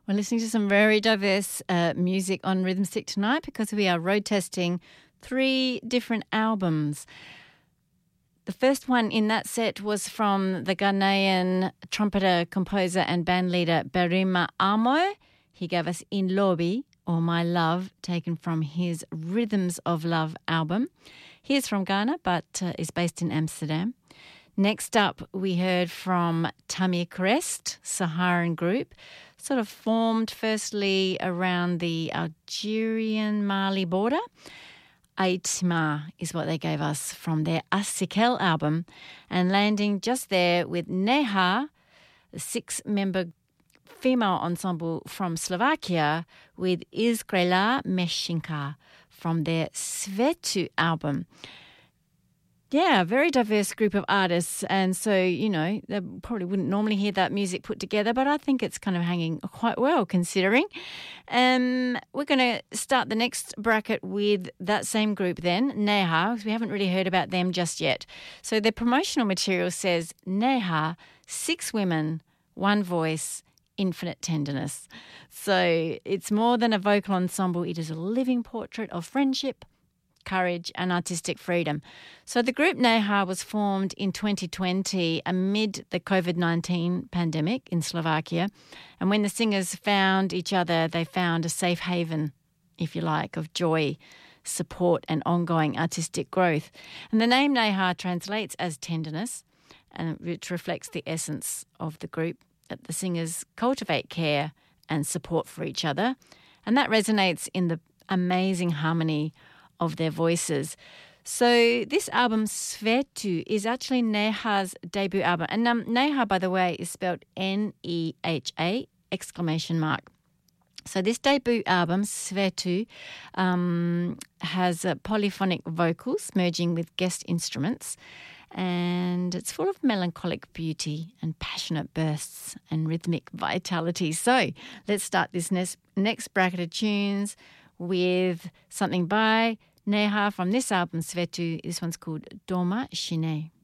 We're listening to some very diverse music on Rhythm Stick tonight because we are road testing 3 different albums. The first one in that set was from the Ghanaian trumpeter, composer and bandleader Barima Amo. He gave us In Lobi, or My Love, taken from his Rhythms of Love album. He is from Ghana but is based in Amsterdam. Next up, we heard from Tamir Crest, Saharan group, sort of formed firstly around the Algerian-Mali border. Aitma is what they gave us from their Asikel album, and landing just there with Neha, a 6-member female ensemble from Slovakia, with Izgrela Meshinka from their Svetu album. Yeah, a very diverse group of artists, and so, you know, they probably wouldn't normally hear that music put together, but I think it's kind of hanging quite well considering. We're going to start the next bracket with that same group then, Neha, because we haven't really heard about them just yet. So their promotional material says, Neha, 6 women, 1 voice, infinite tenderness. So it's more than a vocal ensemble, it is a living portrait of friendship, courage and artistic freedom. So the group Neha was formed in 2020 amid the COVID-19 pandemic in Slovakia. And when the singers found each other, they found a safe haven, if you like, of joy, support and ongoing artistic growth. And the name Neha translates as tenderness, and which reflects the essence of the group, that the singers cultivate care and support for each other. And that resonates in the amazing harmony of their voices. So this album, Svetu, is actually Neha's debut album. And Neha, by the way, is spelled N-E-H-A, ! So this debut album, Svetu, has polyphonic vocals merging with guest instruments. And it's full of melancholic beauty and passionate bursts and rhythmic vitality. So let's start this next bracket of tunes with something by Neha from this album, Svetu. This one's called Doma Shine.